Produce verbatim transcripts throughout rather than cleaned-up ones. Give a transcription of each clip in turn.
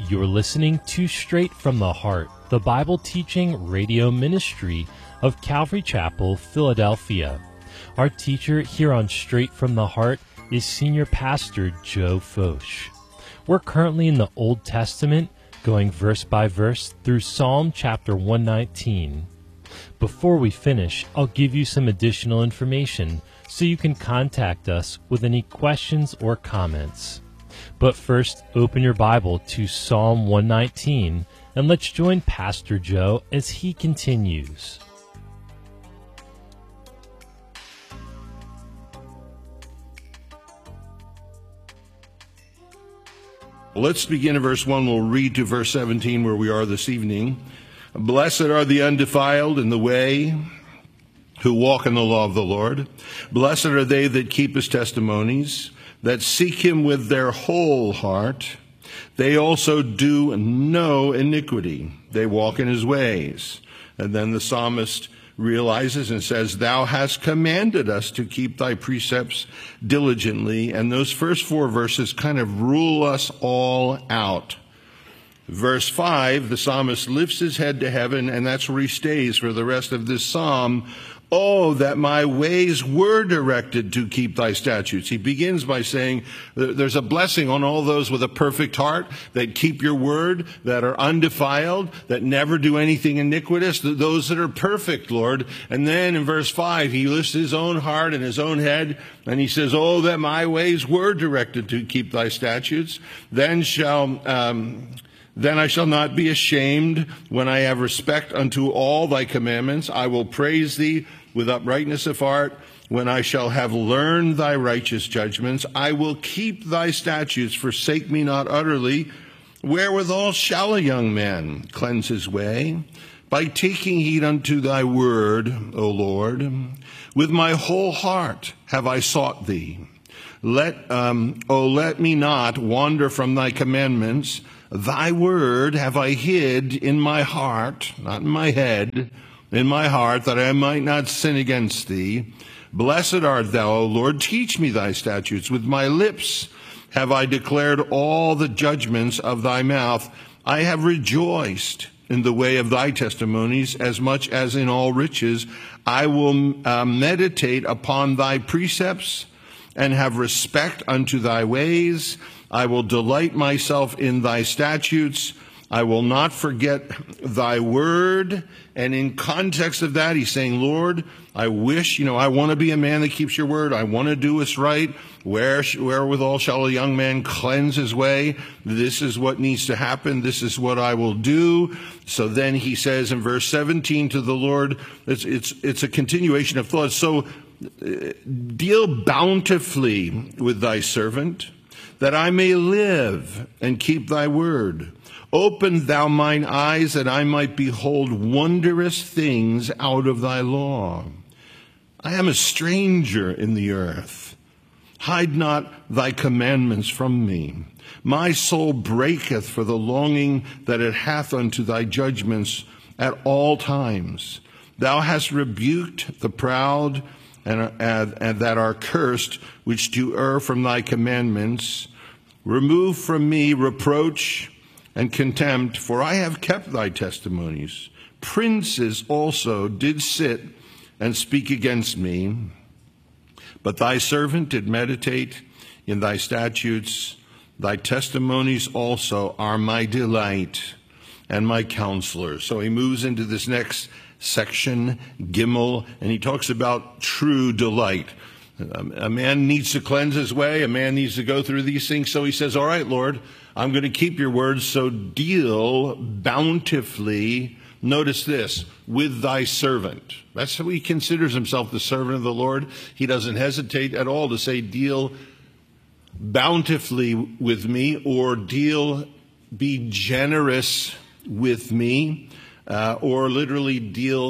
You're listening to Straight from the Heart, the Bible teaching radio ministry of Calvary Chapel, Philadelphia. Our teacher here on Straight from the Heart is Senior Pastor Joe Focht. We're currently in the Old Testament, going verse by verse through Psalm chapter one nineteen. Before we finish, I'll give you some additional information so you can contact us with any questions or comments. But first, open your Bible to Psalm one nineteen, and let's join Pastor Joe as he continues. Let's begin at verse one. We'll read to verse seventeen where we are this evening. Blessed are the undefiled in the way, who walk in the law of the Lord. Blessed are they that keep his testimonies, that seek him with their whole heart. They also do no iniquity. They walk in his ways. And then the psalmist realizes and says, thou hast commanded us to keep thy precepts diligently. And those first four verses kind of rule us all out. Verse five, the psalmist lifts his head to heaven, and that's where he stays for the rest of this psalm. Oh, that my ways were directed to keep thy statutes. He begins by saying there's a blessing on all those with a perfect heart that keep your word, that are undefiled, that never do anything iniquitous, those that are perfect, Lord. And then in verse five, he lifts his own heart and his own head, and he says, oh, that my ways were directed to keep thy statutes. Then shall... Um, Then I shall not be ashamed when I have respect unto all thy commandments. I will praise thee with uprightness of heart. When I shall have learned thy righteous judgments, I will keep thy statutes. Forsake me not utterly. Wherewithal shall a young man cleanse his way? By taking heed unto thy word, O Lord. With my whole heart have I sought thee. Let, um, O let me not wander from thy commandments. Thy word have I hid in my heart, not in my head, in my heart, that I might not sin against thee. Blessed art thou, O Lord. Teach me thy statutes. With my lips have I declared all the judgments of thy mouth. I have rejoiced in the way of thy testimonies, as much as in all riches. I will uh, meditate upon thy precepts, and have respect unto thy ways. I will delight myself in thy statutes. I will not forget thy word. And in context of that, he's saying, Lord, I wish, you know, I want to be a man that keeps your word. I want to do what's right. Where, wherewithal shall a young man cleanse his way? This is what needs to happen. This is what I will do. So then he says in verse seventeen to the Lord, it's, it's, it's a continuation of thought. So deal bountifully with thy servant, that I may live and keep thy word. Open thou mine eyes, that I might behold wondrous things out of thy law. I am a stranger in the earth. Hide not thy commandments from me. My soul breaketh for the longing that it hath unto thy judgments at all times. Thou hast rebuked the proud, And, and, and that are cursed, which do err from thy commandments. Remove from me reproach and contempt, for I have kept thy testimonies. Princes also did sit and speak against me, but thy servant did meditate in thy statutes. Thy testimonies also are my delight and my counselor. So he moves into this next section, Gimel, and he talks about true delight. A man needs to cleanse his way. A man needs to go through these things. So he says, all right, Lord, I'm going to keep your words. So deal bountifully, notice this, with thy servant. That's how he considers himself, the servant of the Lord. He doesn't hesitate at all to say, deal bountifully with me, or deal, be generous with me. Uh, or literally deal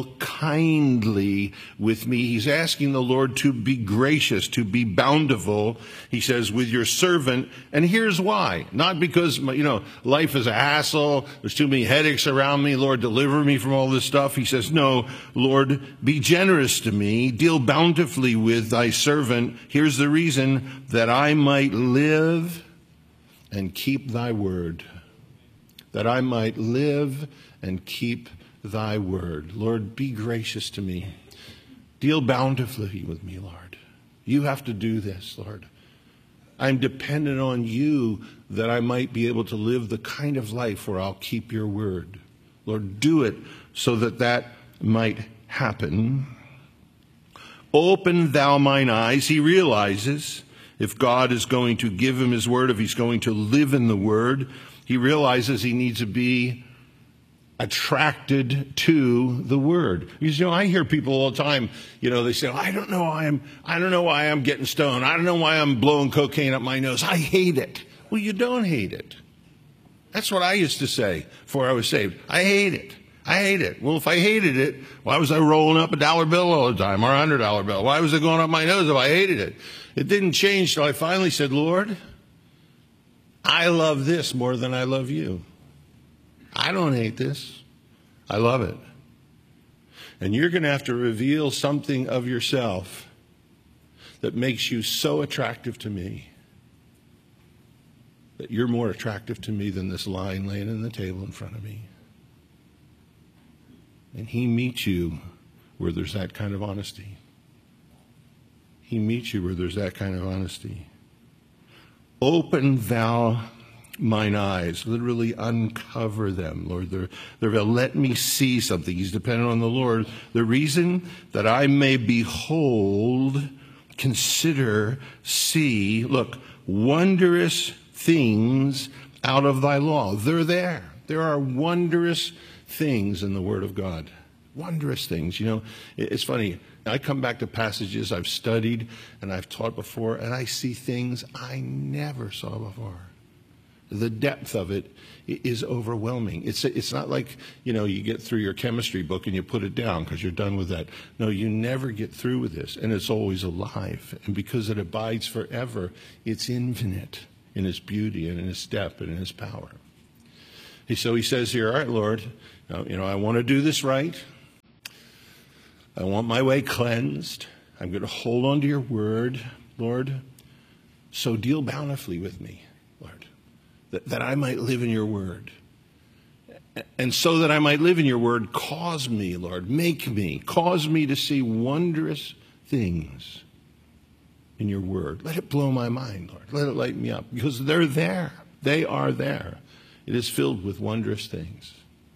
kindly with me. He's asking the Lord to be gracious, to be bountiful. He says, with your servant. And here's why. Not because, you know, life is a hassle. There's too many headaches around me. Lord, deliver me from all this stuff. He says, no, Lord, be generous to me. Deal bountifully with thy servant. Here's the reason, that I might live and keep thy word. that I might live and keep thy word. Lord, be gracious to me. Deal bountifully with me, Lord. You have to do this, Lord. I'm dependent on you that I might be able to live the kind of life where I'll keep your word. Lord, do it so that that might happen. Open thou mine eyes. He realizes if God is going to give him his word, if he's going to live in the word, he realizes he needs to be attracted to the word. Because, you know, I hear people all the time, you know, they say, I don't know why I'm, I don't know why I'm getting stoned. I don't know why I'm blowing cocaine up my nose. I hate it. Well, you don't hate it. That's what I used to say before I was saved. I hate it. I hate it. Well, if I hated it, why was I rolling up a dollar bill all the time or a hundred dollar bill? Why was it going up my nose if I hated it? It didn't change till I finally said, Lord, I love this more than I love you. I don't hate this. I love it. And you're going to have to reveal something of yourself that makes you so attractive to me that you're more attractive to me than this line laying on the table in front of me. And he meets you where there's that kind of honesty. He meets you where there's that kind of honesty. Open thou mine eyes. Literally uncover them, Lord. They're, they're let me see something. He's dependent on the Lord. The reason that I may behold, consider, see, look, wondrous things out of thy law. They're there. There are wondrous things in the Word of God. Wondrous things. You know, it's funny. I come back to passages I've studied and I've taught before, and I see things I never saw before. The depth of it is overwhelming. It's it's not like, you know, you get through your chemistry book and you put it down because you're done with that. No, you never get through with this, and it's always alive. And because it abides forever, it's infinite in its beauty and in its depth and in its power. So he says here, all right, Lord, you know, I want to do this right. I want my way cleansed. I'm going to hold on to your word, Lord. So deal bountifully with me, Lord, that, that I might live in your word. And so that I might live in your word, cause me, Lord, make me, cause me to see wondrous things in your word. Let it blow my mind, Lord. Let it light me up, because they're there. They are there. It is filled with wondrous things.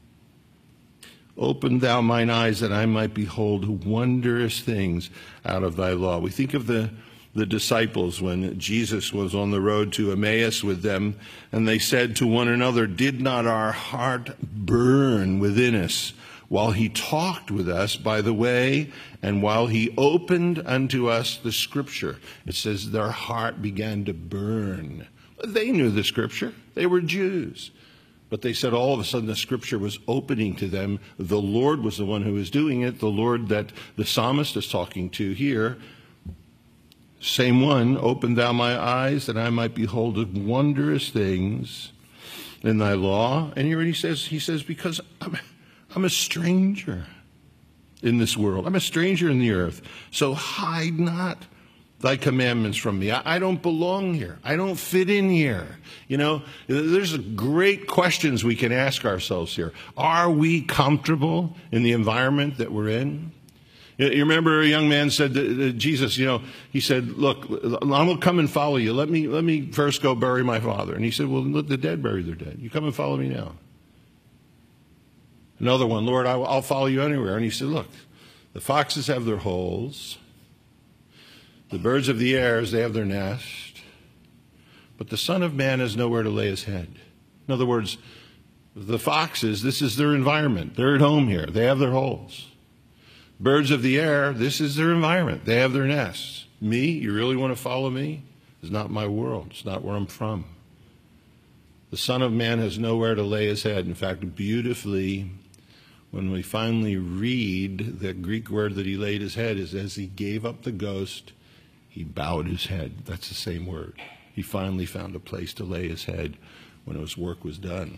Open thou mine eyes that I might behold wondrous things out of thy law. We think of the, the disciples when Jesus was on the road to Emmaus with them, and they said to one another, did not our heart burn within us while he talked with us by the way, and while he opened unto us the scripture? It says their heart began to burn. They knew the scripture. They were Jews. But they said all of a sudden the scripture was opening to them. The Lord was the one who was doing it. The Lord that the psalmist is talking to here. Same one, open thou my eyes that I might behold wondrous things in thy law. And here he says, he says, because I'm, I'm a stranger in this world. I'm a stranger in the earth. So hide not thy commandments from me. I, I don't belong here. I don't fit in here. You know, there's great questions we can ask ourselves here. Are we comfortable in the environment that we're in? You remember a young man said to Jesus, you know, he said, look, I will come and follow you. Let me, let me first go bury my father. And he said, well, let the dead bury their dead. You come and follow me now. Another one, Lord, I, I'll follow you anywhere. And he said, look, the foxes have their holes. The birds of the air, they have their nest, but the Son of Man has nowhere to lay his head. In other words, the foxes, this is their environment. They're at home here. They have their holes. Birds of the air, this is their environment. They have their nests. Me, you really want to follow me? It's not my world. It's not where I'm from. The Son of Man has nowhere to lay his head. In fact, beautifully, when we finally read the Greek word that he laid his head is as he gave up the ghost, he bowed his head. That's the same word. He finally found a place to lay his head when his work was done.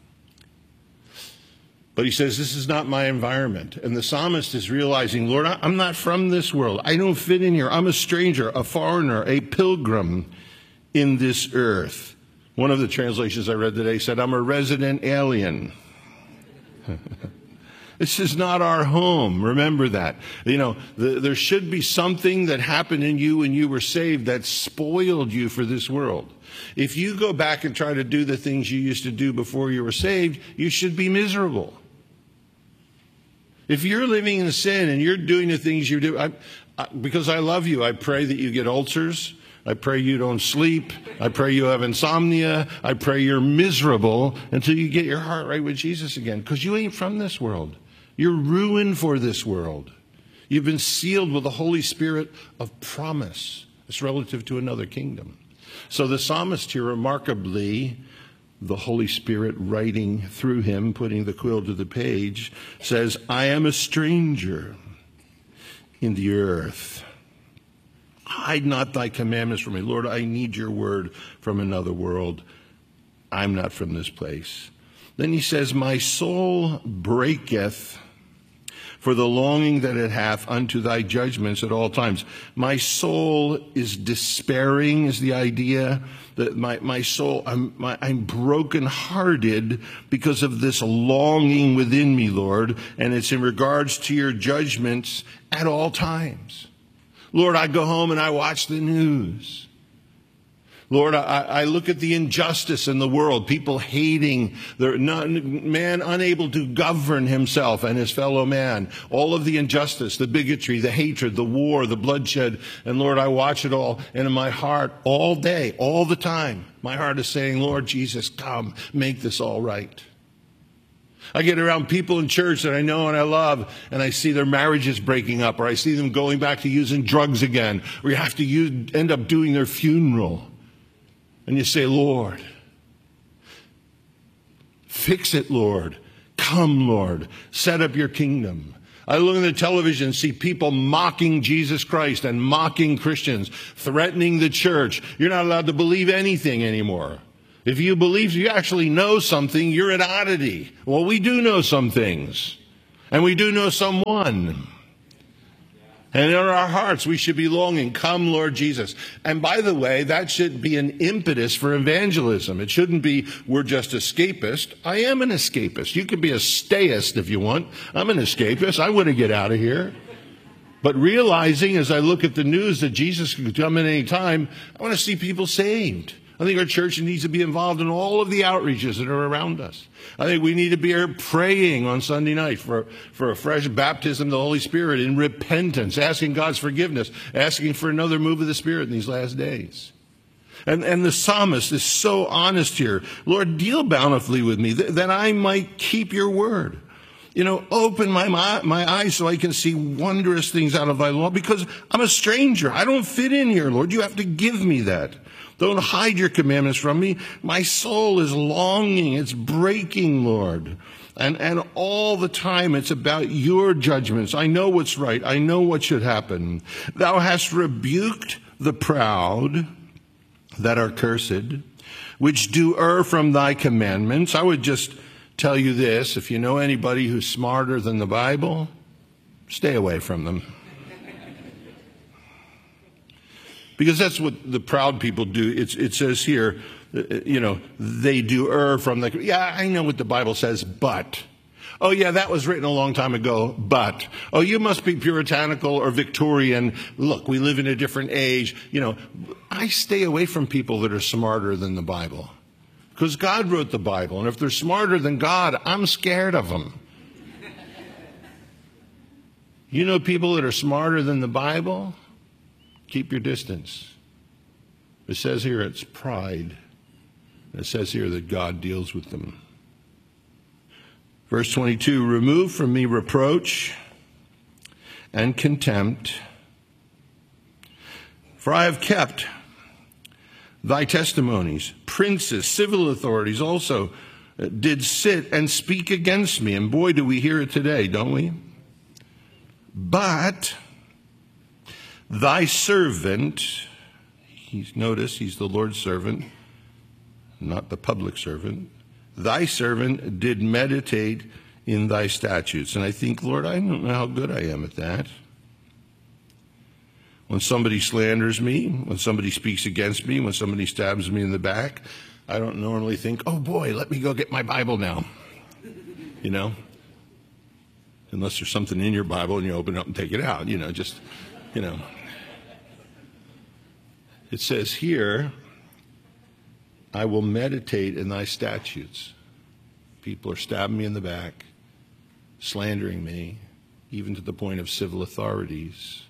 But he says, this is not my environment. And the psalmist is realizing, Lord, I'm not from this world. I don't fit in here. I'm a stranger, a foreigner, a pilgrim in this earth. One of the translations I read today said, I'm a resident alien. This is not our home. Remember that. You know, the, there should be something that happened in you when you were saved that spoiled you for this world. If you go back and try to do the things you used to do before you were saved, you should be miserable. If you're living in sin and you're doing the things you do, I, I, because I love you, I pray that you get ulcers. I pray you don't sleep. I pray you have insomnia. I pray you're miserable until you get your heart right with Jesus again, because you ain't from this world. You're ruined for this world. You've been sealed with the Holy Spirit of promise. It's relative to another kingdom. So the psalmist here, remarkably, the Holy Spirit writing through him, putting the quill to the page, says, I am a stranger in the earth. Hide not thy commandments from me. Lord, I need your word from another world. I'm not from this place. Then he says, my soul breaketh for the longing that it hath unto thy judgments at all times. My soul is despairing, is the idea. That my, my soul, I'm, my, I'm brokenhearted because of this longing within me, Lord. And it's in regards to your judgments at all times. Lord, I go home and I watch the news. Lord, I, I look at the injustice in the world, people hating, their man unable to govern himself and his fellow man, all of the injustice, the bigotry, the hatred, the war, the bloodshed. And Lord, I watch it all. And in my heart, all day, all the time, my heart is saying, Lord Jesus, come, make this all right. I get around people in church that I know and I love, and I see their marriages breaking up, or I see them going back to using drugs again, or you have to use, end up doing their funeral. And you say, Lord, fix it, Lord. Come, Lord. Set up your kingdom. I look at the television and see people mocking Jesus Christ and mocking Christians, threatening the church. You're not allowed to believe anything anymore. If you believe you actually know something, you're an oddity. Well, we do know some things. And we do know someone. And in our hearts, we should be longing, come, Lord Jesus. And by the way, that should be an impetus for evangelism. It shouldn't be, we're just escapist. I am an escapist. You can be a stayist if you want. I'm an escapist. I want to get out of here. But realizing as I look at the news that Jesus can come at any time, I want to see people saved. I think our church needs to be involved in all of the outreaches that are around us. I think we need to be here praying on Sunday night for, for a fresh baptism of the Holy Spirit in repentance, asking God's forgiveness, asking for another move of the Spirit in these last days. And, and the psalmist is so honest here. Lord, deal bountifully with me that, that I might keep your word. You know, open my, my, my eyes so I can see wondrous things out of thy law, because I'm a stranger. I don't fit in here, Lord. You have to give me that. Don't hide your commandments from me. My soul is longing. It's breaking, Lord. And, and all the time it's about your judgments. I know what's right. I know what should happen. Thou hast rebuked the proud that are cursed, which do err from thy commandments. I would just tell you this. If you know anybody who's smarter than the Bible, stay away from them. Because that's what the proud people do. It's, it says here, you know, they do err from the, yeah, I know what the Bible says, but. Oh, yeah, that was written a long time ago, but. Oh, you must be puritanical or Victorian. Look, we live in a different age. You know, I stay away from people that are smarter than the Bible. Because God wrote the Bible, and if they're smarter than God, I'm scared of them. You know people that are smarter than the Bible? Keep your distance. It says here it's pride. It says here that God deals with them. Verse twenty-two, remove from me reproach and contempt, for I have kept thy testimonies. Princes, civil authorities also did sit and speak against me. And boy, do we hear it today, don't we? But thy servant, he's, notice he's the Lord's servant, not the public servant. Thy servant did meditate in thy statutes. And I think, Lord, I don't know how good I am at that. When somebody slanders me, when somebody speaks against me, when somebody stabs me in the back, I don't normally think, oh boy, let me go get my Bible now. You know? Unless there's something in your Bible and you open it up and take it out. You know, just, you know. It says here, I will meditate in thy statutes. People are stabbing me in the back, slandering me, even to the point of civil authorities.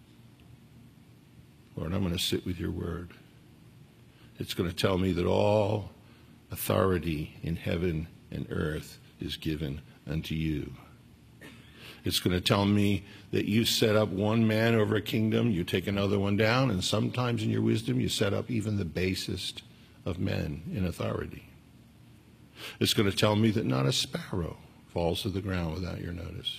Lord, I'm going to sit with your word. It's going to tell me that all authority in heaven and earth is given unto you. It's going to tell me that you set up one man over a kingdom, you take another one down, and sometimes in your wisdom you set up even the basest of men in authority. It's going to tell me that not a sparrow falls to the ground without your notice.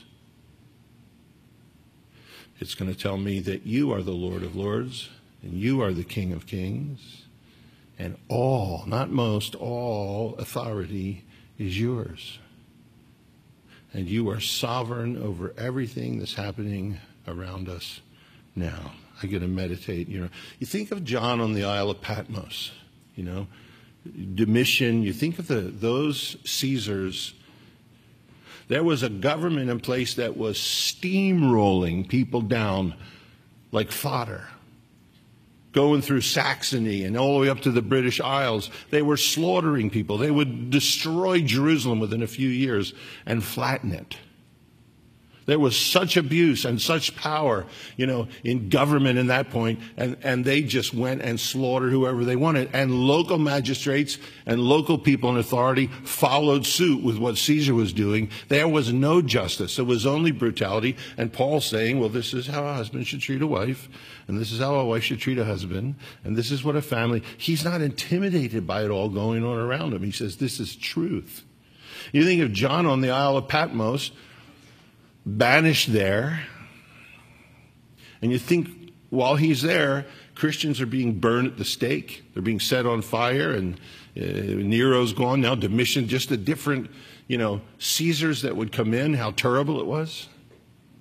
It's going to tell me that you are the Lord of lords, and you are the King of kings, and all, not most, all authority is yours. And you are sovereign over everything that's happening around us now. I get to meditate. You know, you think of John on the Isle of Patmos, you know, Domitian. You think of the those Caesars. There was a government in place that was steamrolling people down like fodder. Going through Saxony and all the way up to the British Isles. They were slaughtering people. They would destroy Jerusalem within a few years and flatten it. There was such abuse and such power, you know, in government in that point, and, and they just went and slaughtered whoever they wanted. And local magistrates and local people in authority followed suit with what Caesar was doing. There was no justice. There was only brutality. And Paul's saying, well, this is how a husband should treat a wife, and this is how a wife should treat a husband, and this is what a family. He's not intimidated by it all going on around him. He says, this is truth. You think of John on the Isle of Patmos, banished there, and you think while he's there, Christians are being burned at the stake. They're being set on fire, and uh, Nero's gone now. Domitian, just a different, you know, Caesars that would come in, how terrible it was.